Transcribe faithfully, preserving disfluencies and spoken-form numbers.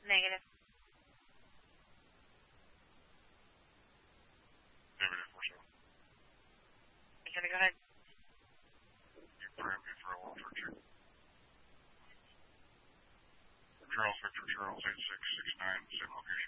Negative. Negative four seven. You gotta go ahead. You three, you throw one for two. Charles Victor Charles eight six six nine, same location.